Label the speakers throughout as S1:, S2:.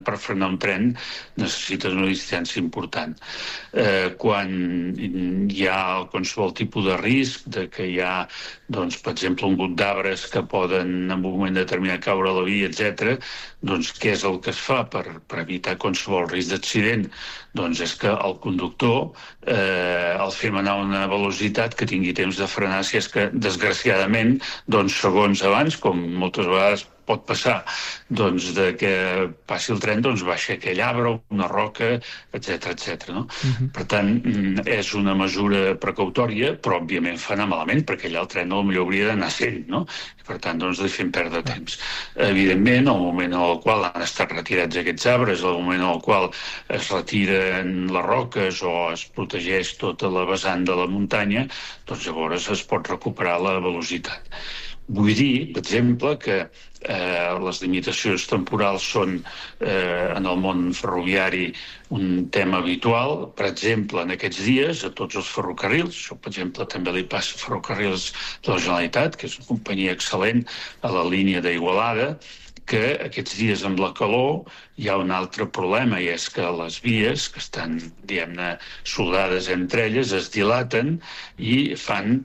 S1: per frenar un tren necessites una distància important. Quan hi ha qualsevol tipus de risc, de que hi ha, doncs, per exemple, un grup d'arbres que poden en un moment determinat caure a la via, etc., doncs què és el que es fa per evitar qualsevol risc d'accident? Doncs és que el conductor el fem anar a una velocitat que tingui temps de frenar, si és que, desgraciadament, doncs segons abans, com moltes vegades pot passar, doncs de que passi el tren, doncs baixa aquell arbre, una roca, etc. No? Per tant, és una mesura precautòria, però òbviament fa anar malament, perquè allà el tren potser hauria d'anar sent, no? Per tant, doncs li fem perdre temps. Evidentment, al moment en el qual han estat retirats aquests arbres, al moment en el qual es retiren les roques o es protegeix tota la vessant de la muntanya, doncs llavors es pot recuperar la velocitat. Vull dir, per exemple, que les limitacions temporals són en el món ferroviari un tema habitual. Per exemple, en aquests dies, a tots els ferrocarrils, això, per exemple, també li passa a Ferrocarrils de la Generalitat, que és una companyia excel·lent a la línia d'Igualada, que aquests dies amb la calor hi ha un altre problema, i és que les vies, que estan, diguem-ne, soldades entre elles, es dilaten i fan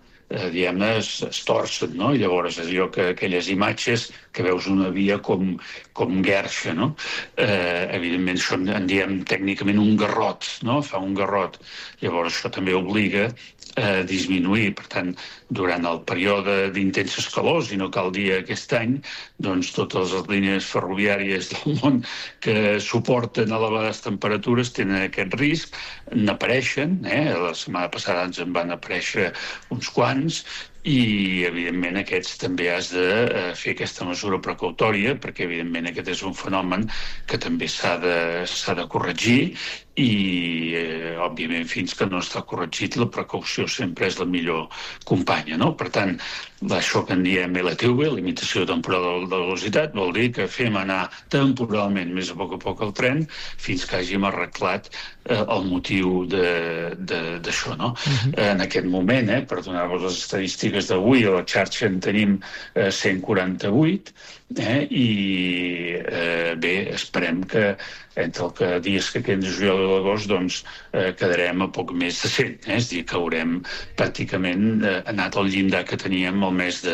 S1: es torcen, no? I llavors és allò que aquelles imatges que veus una via com guerxa, no? Evidentment això en diem tècnicament un garrot, no? Fa un garrot. Llavors això també obliga a disminuir. Per tant, durant el període d'intenses calors, i no cal dir aquest any, doncs totes les línies ferroviàries del món que suporten elevades temperatures tenen aquest risc, n'apareixen, la setmana passada ens en van aparèixer uns quants, i evidentment aquests també has de fer aquesta mesura precautòria, perquè evidentment aquest és un fenomen que també s'ha de corregir, i òbviament fins que no està corregit la precaució sempre és la millor companya, no? Per tant, això que en diem LTV, limitació temporal de velocitat, vol dir que fem anar temporalment més a poc el tren fins que hàgim arreglat el motiu d'això, no? En aquest moment, per donar-vos les estadístiques d'avui, a la xarxa en tenim 148, i bé, esperem que entre els dies que queden de juliol i l'agost doncs quedarem a poc més de 100, és a dir, que haurem pràcticament anat al llindar que teníem el mes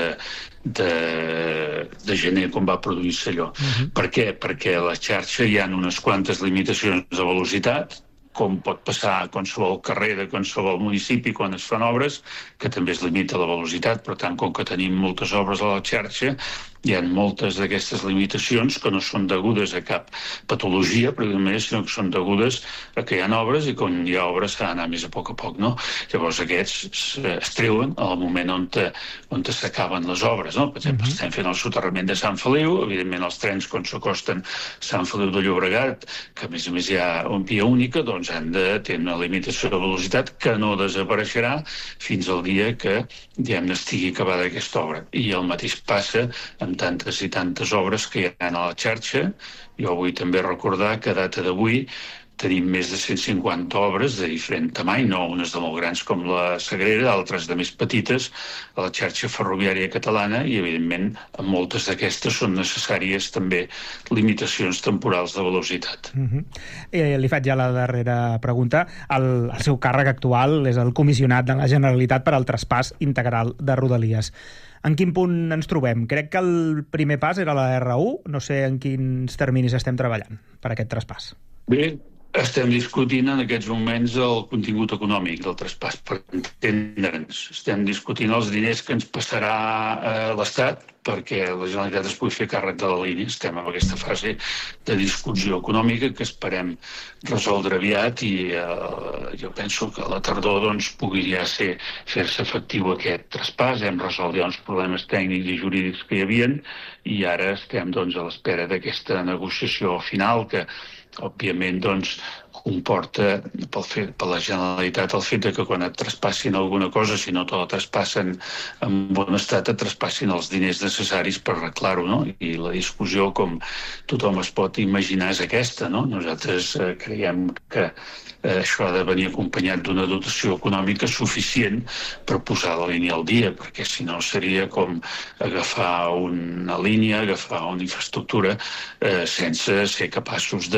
S1: de gener, quan va produir-se allò. Per què? Perquè a la xarxa hi ha unes quantes limitacions de velocitat, com pot passar a qualsevol carrer de qualsevol municipi quan es fan obres, que també es limita la velocitat. Per tant, com que tenim moltes obres a la xarxa, hi ha moltes d'aquestes limitacions que no són degudes a cap patologia, sinó que són degudes a que hi ha obres, i quan hi ha obres s'ha d'anar més a poc, no? Llavors aquests es treuen al moment on s'acaben les obres, no? Per exemple, estem fent el soterrament de Sant Feliu, evidentment els trens quan s'acosten a Sant Feliu de Llobregat, que a més hi ha una via única, doncs han de tenir una limitació de velocitat que no desapareixerà fins al dia que, diguem-ne, estigui acabada aquesta obra. I el mateix passa amb tantes i tantes obres que hi ha a la xarxa. Jo vull també recordar que a data d'avui tenim més de 150 obres de diferent tamany, no unes de molt grans com la Sagrera, altres de més petites, a la xarxa ferroviària catalana, i evidentment en moltes d'aquestes són necessàries també limitacions temporals de velocitat.
S2: Li faig ja la darrera pregunta. El seu càrrec actual és el comissionat de la Generalitat per al traspàs integral de Rodalies. En quin punt ens trobem? Crec que el primer pas era la R1. No sé en quins terminis estem treballant per aquest traspàs.
S1: Bé, estem discutint en aquests moments el contingut econòmic del traspàs, per entendre'ns. Estem discutint els diners que ens passarà l'Estat perquè la Generalitat es pugui fer càrrec de la línia. Estem en aquesta fase de discussió econòmica que esperem resoldre aviat, i jo penso que a la tardor doncs, pugui ja fer-se efectiu aquest traspàs. Hem resolt ja uns problemes tècnics i jurídics que hi havia, i ara estem doncs, a l'espera d'aquesta negociació final que òbviament doncs, comporta per la Generalitat el fet que quan et traspassin alguna cosa, si no te la traspassen en bon estat, et traspassin els diners necessaris per arreglar-ho, no? I la discussió, com tothom es pot imaginar, és aquesta, no? Nosaltres creiem que això ha de venir acompanyat d'una dotació econòmica suficient per posar la línia al dia, perquè si no seria com agafar una línia, agafar una infraestructura sense ser capaços de